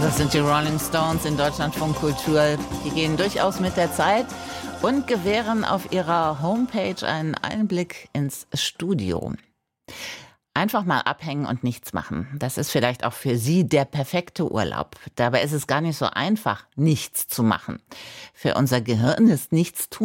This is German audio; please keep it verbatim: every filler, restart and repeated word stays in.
Das sind die Rolling Stones in Deutschlandfunk Kultur. Die gehen durchaus mit der Zeit und gewähren auf ihrer Homepage einen Einblick ins Studio. Einfach mal abhängen und nichts machen. Das ist vielleicht auch für Sie der perfekte Urlaub. Dabei ist es gar nicht so einfach, nichts zu machen. Für unser Gehirn ist nichts tun